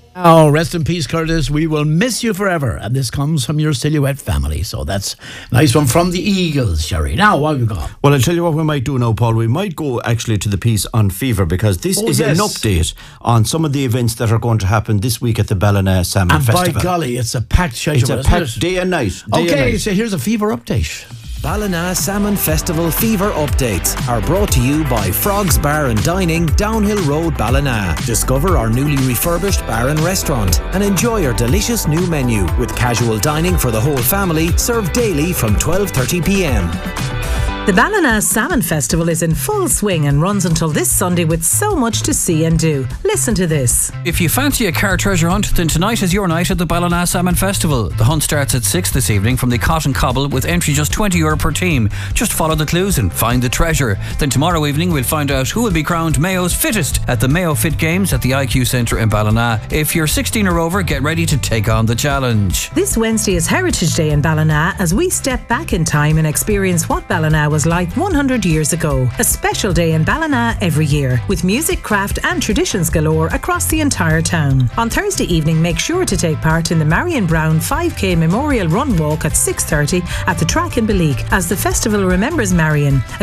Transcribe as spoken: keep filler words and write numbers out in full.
Oh, rest in peace, Curtis. We will miss you forever. And this comes from your Silhouette family. So that's a nice one from the Eagles, Sherry. Now, what have you got? Well, I'll tell you what we might do now, Paul. We might go actually to the piece on fever, because this Oh, is yes. an update on some of the events that are going to happen this week at the Ballina Salmon And Festival. by golly, it's a packed schedule. It's a isn't packed it? day and night. Day and Okay, night. so here's a fever update. Ballina Salmon Festival Fever Updates are brought to you by Frogs Bar and Dining, Downhill Road, Ballina. Discover our newly refurbished bar and restaurant and enjoy our delicious new menu with casual dining for the whole family, served daily from twelve thirty p m. The Ballina Salmon Festival is in full swing and runs until this Sunday with so much to see and do. Listen to this. If you fancy a car treasure hunt, then tonight is your night at the Ballina Salmon Festival. The hunt starts at six this evening from the Cotton Cobble, with entry just twenty euro per team. Just follow the clues and find the treasure. Then tomorrow evening we'll find out who will be crowned Mayo's fittest at the Mayo Fit Games at the I Q Centre in Ballina. If you're sixteen or over, get ready to take on the challenge. This Wednesday is Heritage Day in Ballina as we step back in time and experience what Ballina was like one hundred years ago. A special day in Ballina every year, with music, craft and traditions galore across the entire town. On Thursday evening, make sure to take part in the Marion Brown five K Memorial Run Walk at six thirty at the track in Beleek as the festival remembers Marion.